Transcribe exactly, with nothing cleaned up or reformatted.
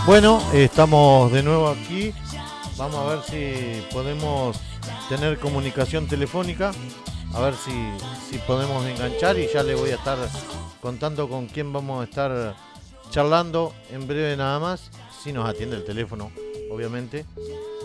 Bueno, estamos de nuevo aquí. Vamos a ver si podemos tener comunicación telefónica. A ver si, si podemos enganchar y ya le voy a estar contando con quién vamos a estar charlando en breve nada más. Si nos atiende el teléfono, obviamente.